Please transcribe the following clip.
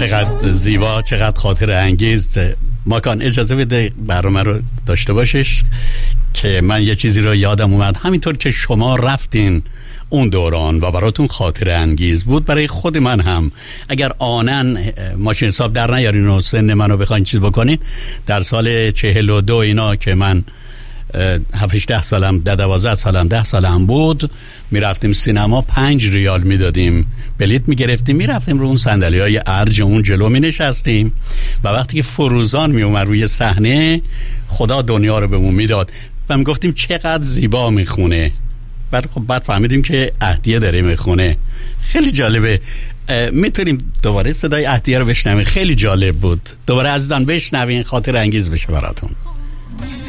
چقدر زیبا، چقدر خاطر انگیز. ماکان اجازه بده برنامه رو داشته باشش که من یه چیزی رو یادم اومد. همینطور که شما رفتین اون دوران و براتون خاطر انگیز بود، برای خود من هم اگر آنن ماشین حساب در نیارین و سن منو بخواین چیز بکنین، در سال 42 اینا که من 7-10 سالم 12 سالم 10 سالم بود، میرفتیم سینما 5 ریال میدادیم، بلیت میگرفتیم، میرفتیم رو اون صندلی‌های ارج اون جلو مینشستیم و وقتی که فروزان میومد روی صحنه خدا دنیا رو بهمون میداد و میگفتیم چقدر زیبا میخونه. بعد فهمیدیم که اهدیه داره میخونه. خیلی جالبه. میتونیم دوباره صدای اهدیه رو بشنویم؟ خیلی جالب بود. دوباره عزیزان بشنوین، خاطر انگیز بشه براتون.